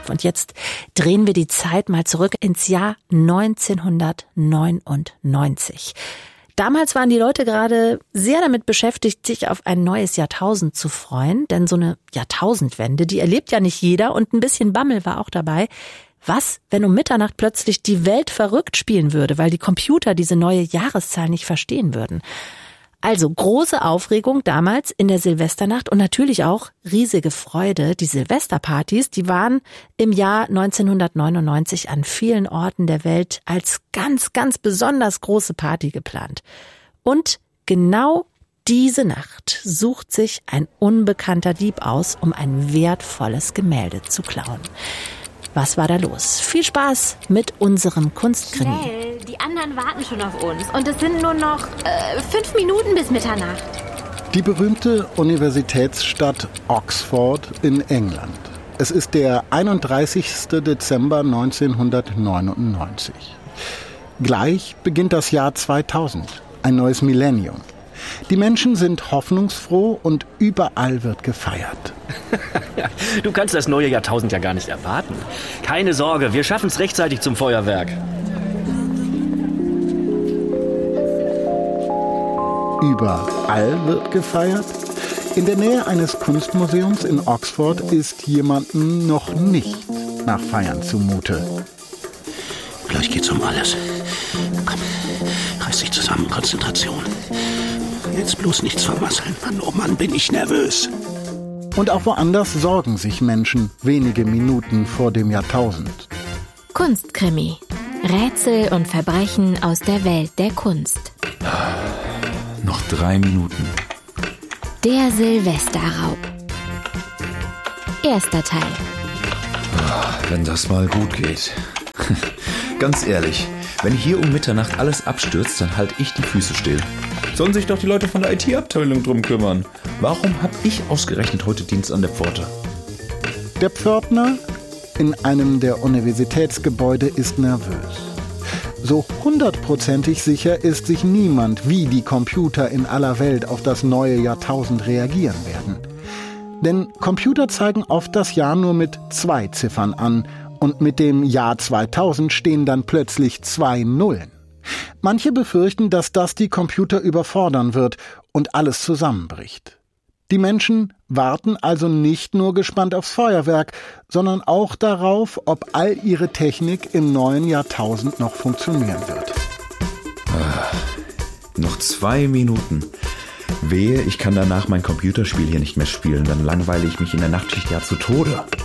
Und jetzt drehen wir die Zeit mal zurück ins Jahr 1999. Damals waren die Leute gerade sehr damit beschäftigt, sich auf ein neues Jahrtausend zu freuen. Denn so eine Jahrtausendwende, die erlebt ja nicht jeder. Und ein bisschen Bammel war auch dabei. Was, wenn um Mitternacht plötzlich die Welt verrückt spielen würde, weil die Computer diese neue Jahreszahl nicht verstehen würden? Also große Aufregung damals in der Silvesternacht und natürlich auch riesige Freude. Die Silvesterpartys, die waren im Jahr 1999 an vielen Orten der Welt als ganz, ganz besonders große Party geplant. Und genau diese Nacht sucht sich ein unbekannter Dieb aus, um ein wertvolles Gemälde zu klauen. Was war da los? Viel Spaß mit unserem Kunstkrimi. Schnell, die anderen warten schon auf uns. Und es sind nur noch 5 Minuten bis Mitternacht. Die berühmte Universitätsstadt Oxford in England. Es ist der 31. Dezember 1999. Gleich beginnt das Jahr 2000, ein neues Millennium. Die Menschen sind hoffnungsfroh und überall wird gefeiert. Du kannst das neue Jahrtausend ja gar nicht erwarten. Keine Sorge, wir schaffen es rechtzeitig zum Feuerwerk. Überall wird gefeiert? In der Nähe eines Kunstmuseums in Oxford ist jemandem noch nicht nach Feiern zumute. Gleich geht's um alles. Komm, reiß dich zusammen, Konzentration. Jetzt bloß nichts vermasseln. Mann, oh Mann, bin ich nervös. Und auch woanders sorgen sich Menschen wenige Minuten vor dem Jahrtausend. Kunstkrimi. Rätsel und Verbrechen aus der Welt der Kunst. Noch 3 Minuten. Der Silvesterraub. Erster Teil. Wenn das mal gut geht. Ganz ehrlich, wenn hier um Mitternacht alles abstürzt, dann halte ich die Füße still. Sollen sich doch die Leute von der IT-Abteilung drum kümmern. Warum habe ich ausgerechnet heute Dienst an der Pforte? Der Pförtner in einem der Universitätsgebäude ist nervös. So 100%ig sicher ist sich niemand, wie die Computer in aller Welt auf das neue Jahrtausend reagieren werden. Denn Computer zeigen oft das Jahr nur mit 2 Ziffern an und mit dem Jahr 2000 stehen dann plötzlich 2 Nullen. Manche befürchten, dass das die Computer überfordern wird und alles zusammenbricht. Die Menschen warten also nicht nur gespannt aufs Feuerwerk, sondern auch darauf, ob all ihre Technik im neuen Jahrtausend noch funktionieren wird. Noch 2 Minuten. Wehe, ich kann danach mein Computerspiel hier nicht mehr spielen, dann langweile ich mich in der Nachtschicht ja zu Tode.